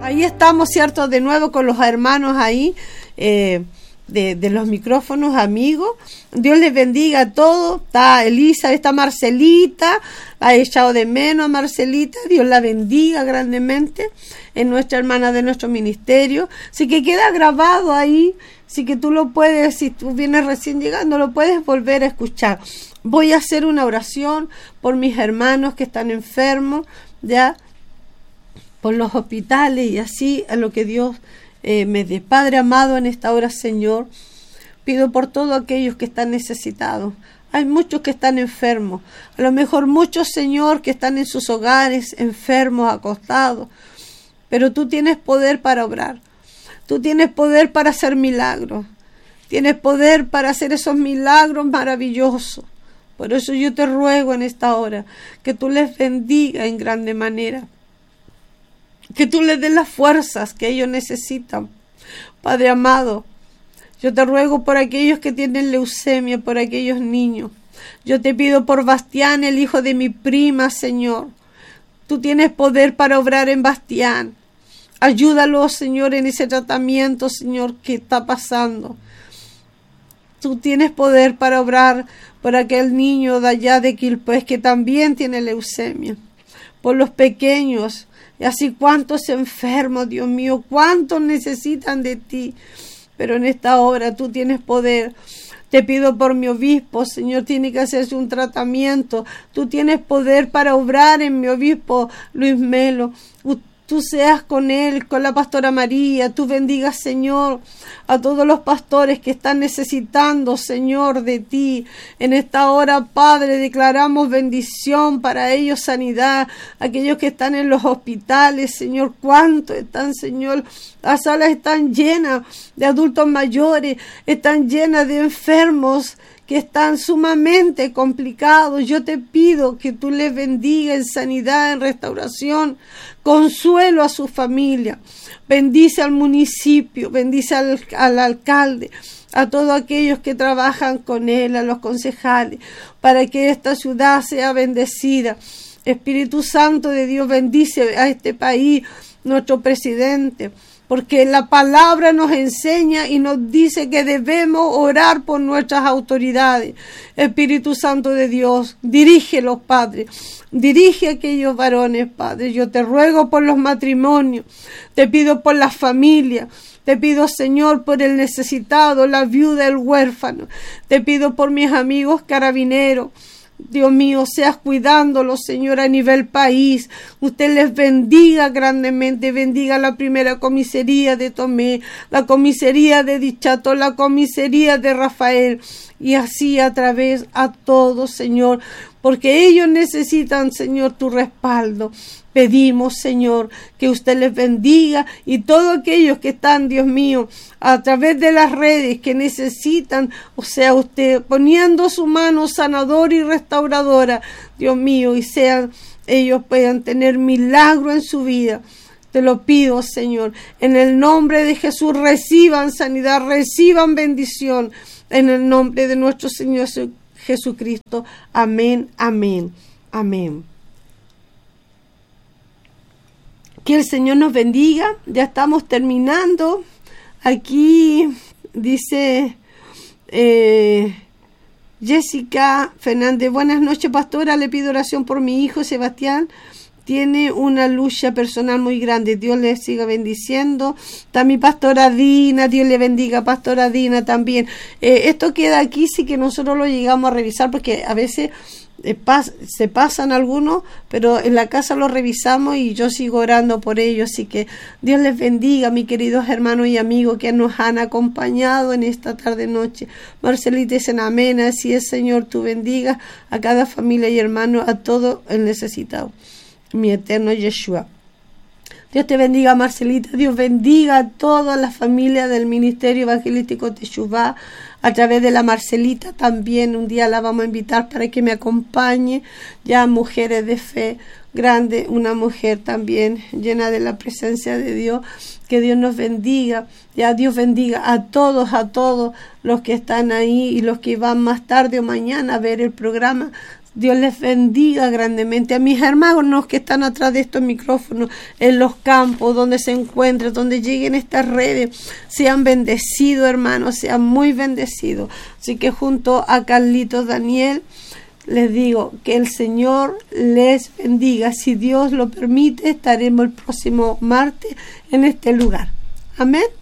Ahí estamos, ¿cierto? De nuevo con los hermanos ahí de los micrófonos, amigos. Dios les bendiga a todos. Está Elisa, está Marcelita. Ha echado de menos a Marcelita. Dios la bendiga grandemente. Es nuestra hermana de nuestro ministerio. Así que queda grabado ahí. Así que tú lo puedes, si tú vienes recién llegando, lo puedes volver a escuchar. Voy a hacer una oración por mis hermanos que están enfermos, ya, por los hospitales y así a lo que Dios me dé. Padre amado, en esta hora, Señor, pido por todos aquellos que están necesitados. Hay muchos que están enfermos, a lo mejor muchos, Señor, que están en sus hogares, enfermos, acostados, pero tú tienes poder para obrar. Tú tienes poder para hacer milagros. Tienes poder para hacer esos milagros maravillosos. Por eso yo te ruego en esta hora que tú les bendiga en grande manera. Que tú les des las fuerzas que ellos necesitan. Padre amado, yo te ruego por aquellos que tienen leucemia, por aquellos niños. Yo te pido por Bastián, el hijo de mi prima, Señor. Tú tienes poder para obrar en Bastián. Ayúdalo, Señor, en ese tratamiento, Señor, que está pasando. Tú tienes poder para obrar por aquel niño de allá de Quilpué que también tiene leucemia. Por los pequeños. Y así cuántos enfermos, Dios mío, cuántos necesitan de ti. Pero en esta hora tú tienes poder. Te pido por mi obispo, Señor, tiene que hacerse un tratamiento. Tú tienes poder para obrar en mi obispo Luis Melo. Tú seas con él, con la pastora María. Tú bendigas, Señor, a todos los pastores que están necesitando, Señor, de ti. En esta hora, Padre, declaramos bendición para ellos, sanidad. Aquellos que están en los hospitales, Señor, ¿cuántos están, Señor? Las salas están llenas de adultos mayores, están llenas de enfermos que están sumamente complicados. Yo te pido que tú les bendiga en sanidad, en restauración, consuelo a su familia. Bendice al municipio, bendice al alcalde, a todos aquellos que trabajan con él, a los concejales, para que esta ciudad sea bendecida. Espíritu Santo de Dios, bendice a este país, nuestro presidente, porque la palabra nos enseña y nos dice que debemos orar por nuestras autoridades. Espíritu Santo de Dios, dirígelos, Padre. Dirige a aquellos varones, Padre. Yo te ruego por los matrimonios. Te pido por las familias. Te pido, Señor, por el necesitado, la viuda, el huérfano. Te pido por mis amigos carabineros. Dios mío, seas cuidándolos, Señor, a nivel país. Usted les bendiga grandemente, bendiga la primera comisaría de Tomé, la comisaría de Dichato, la comisaría de Rafael, y así a través a todos, Señor, porque ellos necesitan, Señor, tu respaldo. Pedimos, Señor, que usted les bendiga y todos aquellos que están, Dios mío, a través de las redes que necesitan, o sea, usted poniendo su mano sanadora y restauradora, Dios mío, y sean ellos puedan tener milagro en su vida. Te lo pido, Señor, en el nombre de Jesús, reciban sanidad, reciban bendición, en el nombre de nuestro Señor Jesucristo. Amén, amén, amén. Que el Señor nos bendiga. Ya estamos terminando. Aquí dice Jessica Fernández. Buenas noches, pastora. Le pido oración por mi hijo Sebastián. Tiene una lucha personal muy grande. Dios le siga bendiciendo. También pastora Dina. Dios le bendiga, pastora Dina también. Esto queda aquí, sí que nosotros lo llegamos a revisar porque a veces se pasan algunos, pero en la casa lo revisamos y yo sigo orando por ellos. Así que Dios les bendiga, mis queridos hermanos y amigos que nos han acompañado en esta tarde noche. Marcelita dicen amén. Así es, Señor, tú bendiga a cada familia y hermano, a todo el necesitado, mi eterno Yeshua. Dios te bendiga, Marcelita. Dios bendiga a toda la familia del Ministerio Evangelístico Teshuvá, a través de la Marcelita también. Un día la vamos a invitar para que me acompañe. Ya mujeres de fe grande, una mujer también llena de la presencia de Dios. Que Dios nos bendiga. Ya Dios bendiga a todos los que están ahí y los que van más tarde o mañana a ver el programa. Dios les bendiga grandemente. A mis hermanos que están atrás de estos micrófonos, en los campos, donde se encuentren, donde lleguen estas redes, sean bendecidos, hermanos, sean muy bendecidos. Así que junto a Carlitos Daniel, les digo que el Señor les bendiga. Si Dios lo permite, estaremos el próximo martes en este lugar. Amén.